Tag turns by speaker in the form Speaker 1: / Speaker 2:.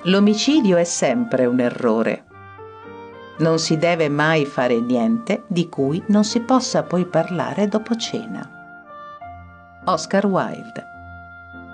Speaker 1: L'omicidio è sempre un errore. Non si deve mai fare niente di cui non si possa poi parlare dopo cena. Oscar Wilde.